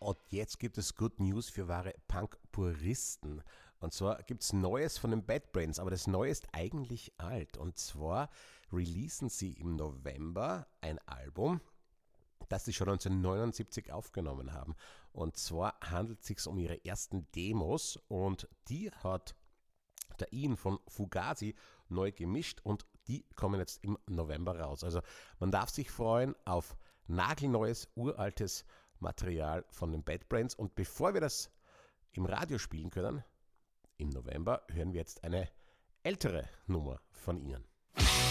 und jetzt gibt es Good News für wahre Punk-Puristen. Und zwar gibt es Neues von den Bad Brains, aber das Neue ist eigentlich alt. Und zwar releasen sie im November ein Album, das sie schon 1979 aufgenommen haben. Und zwar handelt es sich um ihre ersten Demos und die hat der Ian von Fugazi neu gemischt und die kommen jetzt im November raus. Also man darf sich freuen auf nagelneues, uraltes Material von den Bad Brains. Und bevor wir das im Radio spielen können, im November hören wir jetzt eine ältere Nummer von ihnen.